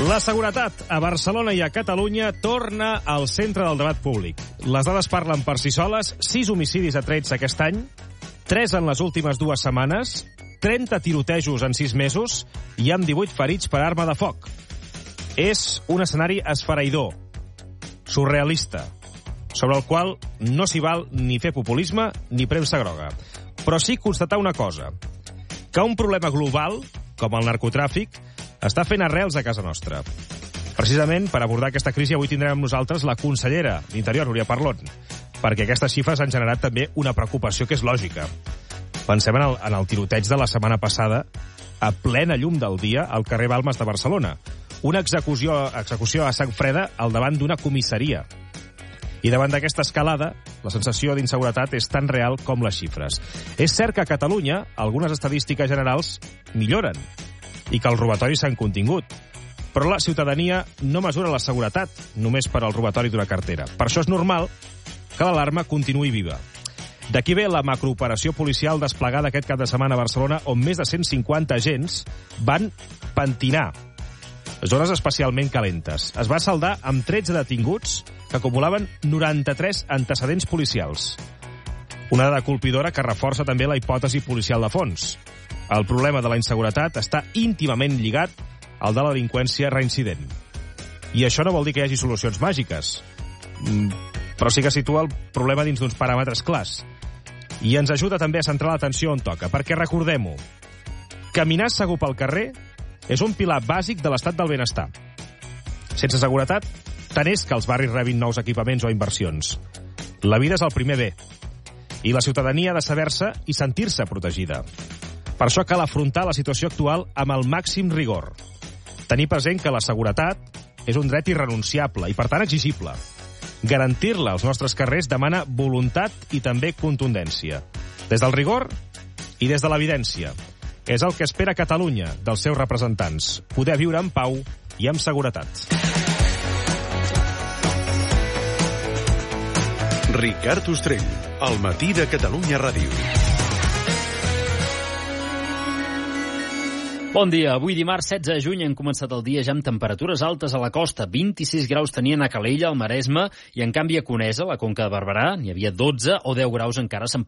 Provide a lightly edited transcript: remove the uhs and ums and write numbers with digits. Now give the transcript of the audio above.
La seguretat a Barcelona i a Catalunya torna al centre del debat públic. Les dades parlen per si soles: 6 homicidis a trets aquest any, 3 en les últimes 2 setmanes, 30 tirotejos en 6 mesos i amb 18 ferits per arma de foc. És un escenari esfereïdor, surrealista, sobre el qual no s'hi val ni fer populisme ni premsa groga. Però sí constatar una cosa, que un problema global, com el narcotràfic, està fent arrels a casa nostra. Precisament per abordar aquesta crisi avui tindrem amb nosaltres la consellera d'Interior, Núria Parlon, perquè aquestes xifres han generat també una preocupació que és lògica. Pensem en el tiroteig de la setmana passada, a plena llum del dia, al carrer Balmes de Barcelona. Una execució a sang freda al davant d'una comissaria. I davant d'aquesta escalada, la sensació d'inseguretat és tan real com les xifres. És cert que a Catalunya algunes estadístiques generals milloren i que els robatoris s'han contingut. Però la ciutadania no mesura la seguretat només per al robatori d'una cartera. Per això és normal que l'alarma continuï viva. D'aquí ve la macrooperació policial desplegada aquest cap de setmana a Barcelona, on més de 150 agents van pentinar zones especialment calentes. Es va saldar amb 13 detinguts que acumulaven 93 antecedents policials. Una dada colpidora que reforça també la hipòtesi policial de fons. El problema de la inseguretat està íntimament lligat al de la delinqüència reincident. I això no vol dir que hi hagi solucions màgiques, però sí que situa el problema dins d'uns paràmetres clars. I ens ajuda també a centrar l'atenció on toca, perquè recordem-ho, caminar segur pel carrer és un pilar bàsic de l'estat del benestar. Sense seguretat, tant és que els barris rebin nous equipaments o inversions. La vida és el primer bé, i la ciutadania ha de saber-se i sentir-se protegida. Per això cal afrontar la situació actual amb el màxim rigor. Tenir present que la seguretat és un dret irrenunciable i, per tant, exigible. Garantir-la als nostres carrers demana voluntat i també contundència. Des del rigor i des de l'evidència. És el que espera Catalunya dels seus representants. Poder viure en pau i amb seguretat. Ricard Ostrell, al matí de Catalunya Ràdio. Bon dia. Avui dimarts 16 de juny hem començat el dia ja amb temperatures altes a la costa. 26 graus tenien a Calella, al Maresme, i en canvi a Conesa, la Conca de Barberà, n'hi havia 12 o 10 graus encara a Sant